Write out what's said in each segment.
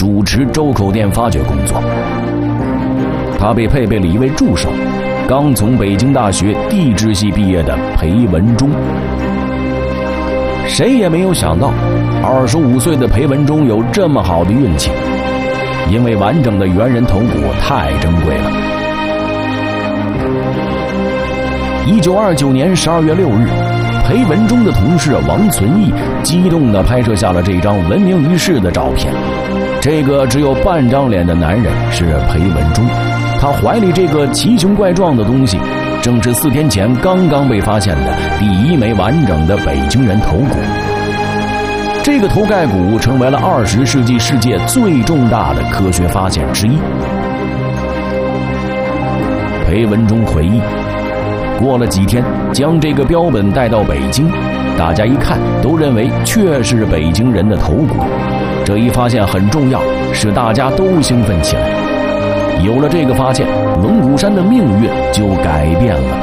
主持周口店发掘工作。他被配备了一位助手，刚从北京大学地质系毕业的裴文忠。谁也没有想到，25岁的裴文忠有这么好的运气，因为完整的猿人头骨太珍贵了。1929年12月6日，裴文忠的同事王存义激动地拍摄下了这张闻名于世的照片。这个只有半张脸的男人是裴文忠，他怀里这个奇形怪状的东西，正是4天前刚刚被发现的第1枚完整的北京人头骨。这个头盖骨成为了20世纪世界最重大的科学发现之一。裴文忠回忆，过了几天，将这个标本带到北京，大家一看都认为确是北京人的头骨。这一发现很重要，使大家都兴奋起来。有了这个发现，龙骨山的命运就改变了。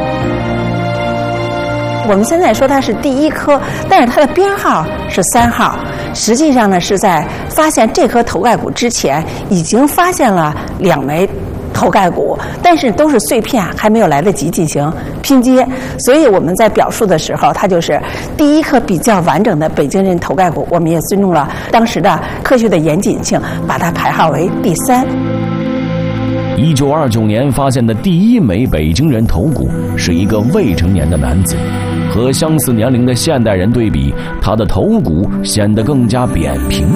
我们现在说它是第1颗，但是它的编号是3号。实际上呢，是在发现这颗头盖骨之前，已经发现了2枚头盖骨，但是都是碎片，还没有来得及进行拼接，所以我们在表述的时候，它就是第1颗比较完整的北京人头盖骨。我们也尊重了当时的科学的严谨性，把它排号为第3。 1929年发现的第1枚北京人头骨是一个未成年的男子，和相似年龄的现代人对比，他的头骨显得更加扁平。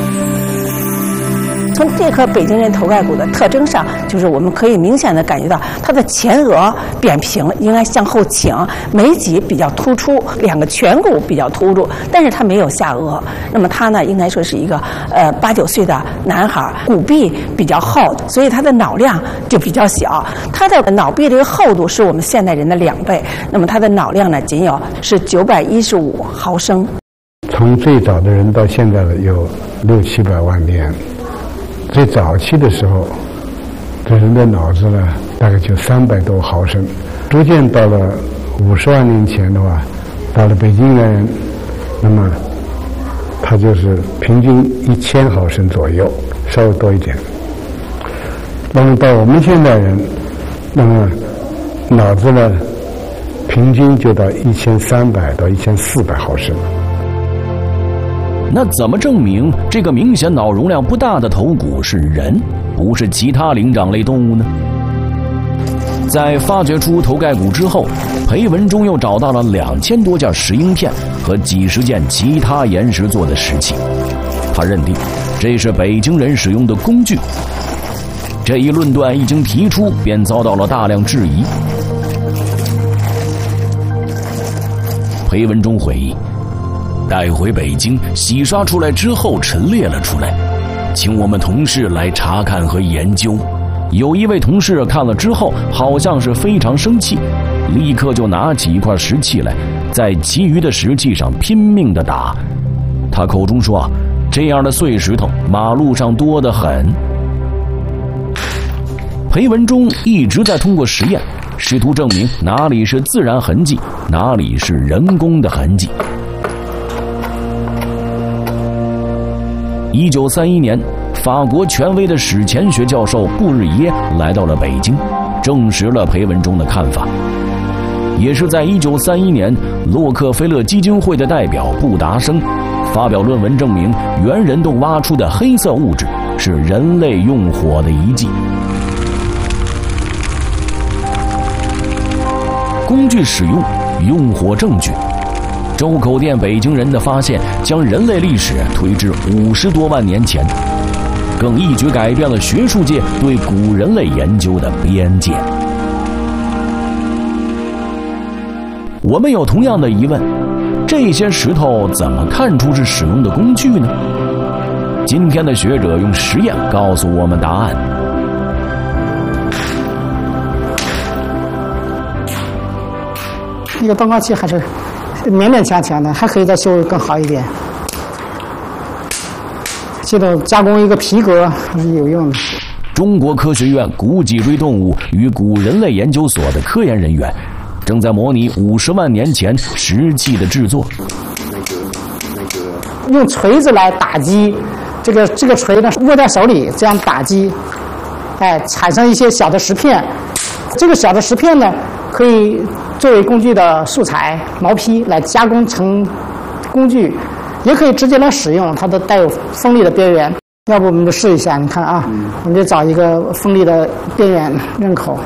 从这颗北京人头盖骨的特征上，就是我们可以明显的感觉到它的前额扁平，应该向后倾，眉脊比较突出，2个颧骨比较突出，但是它没有下颚。那么他呢，应该说是一个8、9岁的男孩，骨壁比较厚，所以他的脑量就比较小。他的脑壁这个厚度是我们现代人的2倍，那么他的脑量呢，仅有是915毫升。 从最早的人到现在的有600、700万年。最早期的时候，这人的脑子呢，大概就300多毫升。逐渐到了50万年前的话，到了北京人，那么他就是平均1000毫升左右，稍微多一点。那么到我们现代人，那么脑子呢，平均就到1300到1400毫升。 那怎么证明这个明显脑容量不大的头骨是人，不是其他灵长类动物呢？在发掘出头盖骨之后，裴文忠又找到了2000多件石英片和几十件其他岩石做的石器。他认定这是北京人使用的工具。这一论断一经提出，便遭到了大量质疑。裴文忠回忆，带回北京洗刷出来之后陈列了出来，请我们同事来查看和研究。有一位同事看了之后好像是非常生气，立刻就拿起一块石器来，在其余的石器上拼命地打。他口中说，这样的碎石头马路上多得很。裴文忠一直在通过实验试图证明哪里是自然痕迹，哪里是人工的痕迹。1931年，法国权威的史前学教授布日耶来到了北京，证实了裴文忠的看法。也是在1931年，洛克菲勒基金会的代表布达生发表论文证明，猿人洞挖出的黑色物质是人类用火的遗迹。工具使用，用火证据。周口店北京人的发现将人类历史推至50多万年前，更一举改变了学术界对古人类研究的边界。我们有同样的疑问，这些石头怎么看出是使用的工具呢？今天的学者用实验告诉我们答案。 那个端高器还是勉勉强强的，还可以再修更好一点。记得加工一个皮革还是有用的。 中国科学院古脊椎动物与古人类研究所的科研人员正在模拟50万年前石器的制作。 用锤子来打击这个锤呢握在手里这样打击，产生一些小的石片。这个小的石片呢，可以作为工具的素材毛坯来加工成工具，也可以直接来使用，它都带有锋利的边缘。要不我们就试一下，你看啊，我们就找一个锋利的边缘刃口，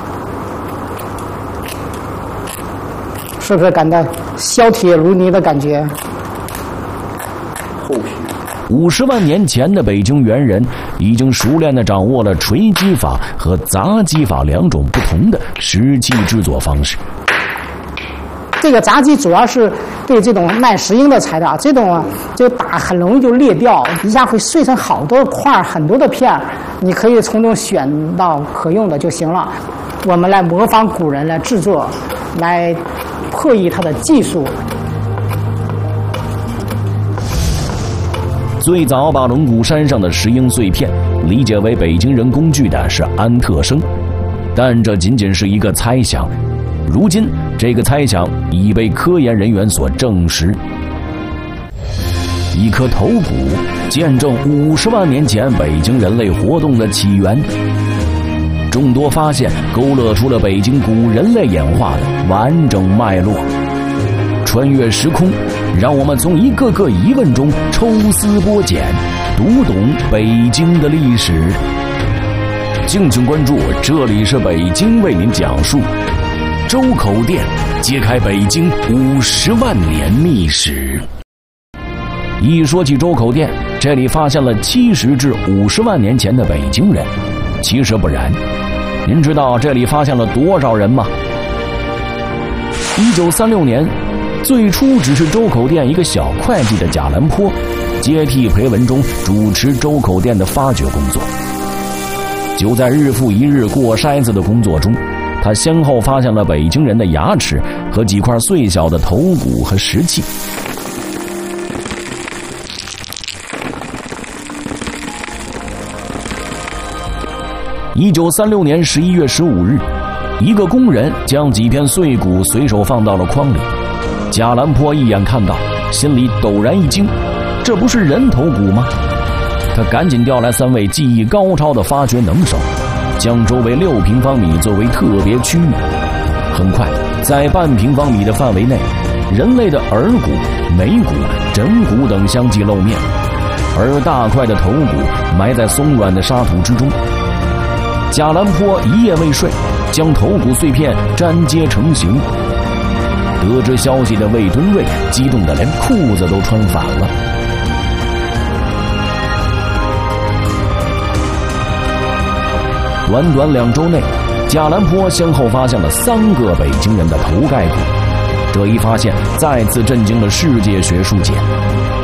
是不是感到削铁如泥的感觉 ？50万年前的北京猿人已经熟练地掌握了锤击法和砸击法2种不同的石器制作方式。 这个砸击主要是对这种耐石英的材料，这种就打很容易就裂掉，一下会碎成好多块很多的片，你可以从中选到可用的就行了。我们来模仿古人来制作，来破译它的技术。 最早把龙骨山上的石英碎片理解为北京人工具的是安特生，但这仅仅是一个猜想。如今，这个猜想已被科研人员所证实。一颗头骨见证50万年前北京人类活动的起源。众多发现勾勒出了北京古人类演化的完整脉络。穿越时空，让我们从一个个疑问中抽丝剥茧，读懂北京的历史。敬请关注，这里是北京为您讲述周口店，揭开北京50万年秘史。一说起周口店，这里发现了70至50万年前的北京人。其实不然，您知道这里发现了多少人吗？1936年，最初只是周口店一个小会计的贾兰坡接替裴文中主持周口店的发掘工作。就在日复一日过筛子的工作中，他先后发现了北京人的牙齿和几块碎小的头骨和石器。1936年11月15日，一个工人将几片碎骨随手放到了筐里。贾兰坡一眼看到，心里陡然一惊，这不是人头骨吗？他赶紧调来3位技艺高超的发掘能手，将周围6平方米作为特别区域。很快，在半平方米的范围内，人类的耳骨、眉骨、枕骨等相继露面，而大块的头骨埋在松软的沙土之中。贾兰坡一夜未睡，将头骨碎片粘接成型。得知消息的魏敦瑞激动得连裤子都穿反了。短短2周内，贾兰坡先后发现了3个北京人的头盖骨。这一发现再次震惊了世界学术界。